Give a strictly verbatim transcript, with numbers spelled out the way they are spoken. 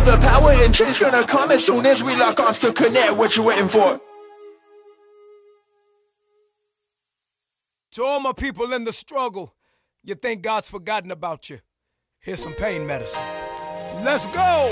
the power and change gonna come as soon as we lock arms to connect. What you waiting for? To all my people in the struggle, you think God's forgotten about you. Here's some pain medicine. Let's go!